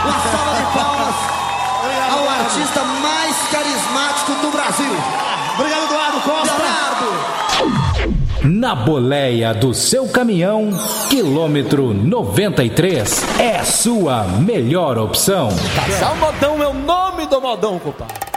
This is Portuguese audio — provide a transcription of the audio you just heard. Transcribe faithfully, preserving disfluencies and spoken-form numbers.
Uma salva de palmas ao artista mais carismático do Brasil. Obrigado, Eduardo Costa. Leonardo. Na boleia do seu caminhão, quilômetro noventa e três é sua melhor opção. Casal Modão é o nome do modão, compadre.